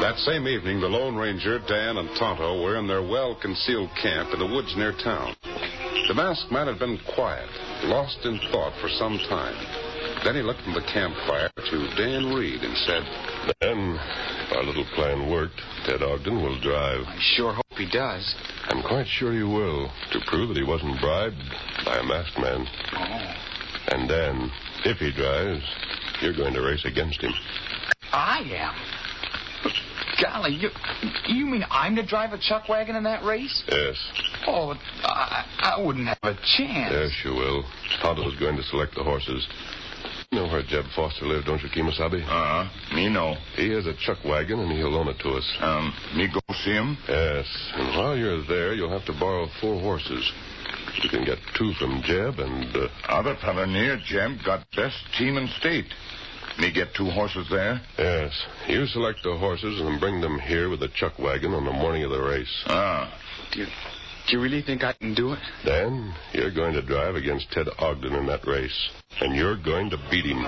That same evening, the Lone Ranger, Dan, and Tonto were in their well-concealed camp in the woods near town. The masked man had been quiet, lost in thought for some time. Then he looked from the campfire to Dan Reed and said, Dan, if our little plan worked, Ted Ogden will drive. I sure hope he does. I'm quite sure he will, to prove that he wasn't bribed by a masked man. Oh. And Dan, if he drives, you're going to race against him. I am? Golly, you mean I'm to drive a chuck wagon in that race? Yes. Oh, I wouldn't have a chance. Yes, you will. Tonto's going to select the horses. You know where Jeb Foster lives, don't you, Kemosabe? Me know. He has a chuck wagon, and he'll loan it to us. Me go see him? Yes, and while you're there, you'll have to borrow 4 horses. You can get 2 from Jeb, and... Other fella near Jeb got best team in state. Me get 2 horses there? Yes. You select the horses and bring them here with the chuck wagon on the morning of the race. Do you really think I can do it? Dan, you're going to drive against Ted Ogden in that race, and you're going to beat him.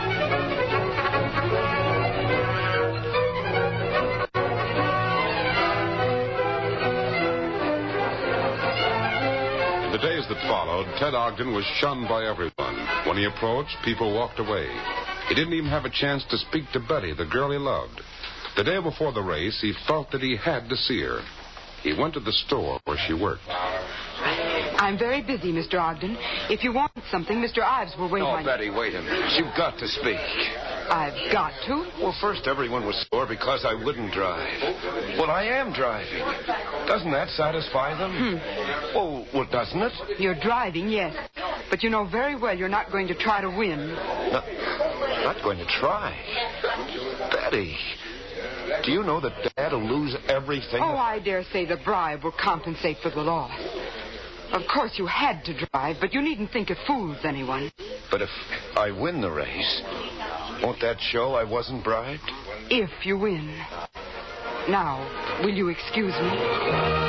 In the days that followed, Ted Ogden was shunned by everyone. When he approached, people walked away. He didn't even have a chance to speak to Betty, the girl he loved. The day before the race, he felt that he had to see her. He went to the store where she worked. I'm very busy, Mr. Ogden. If you want something, Mr. Ives will wait on you. Oh, Betty, wait a minute. You've got to speak. I've got to? Well, first everyone was sore because I wouldn't drive. Well, I am driving. Doesn't that satisfy them? Well, doesn't it? You're driving, yes. But you know very well you're not going to try to win. Not going to try. Betty, do you know that Dad will lose everything? Oh, I dare say the bribe will compensate for the loss. Of course you had to drive, but you needn't think it fools anyone. But if I win the race, won't that show I wasn't bribed? If you win. Now, will you excuse me?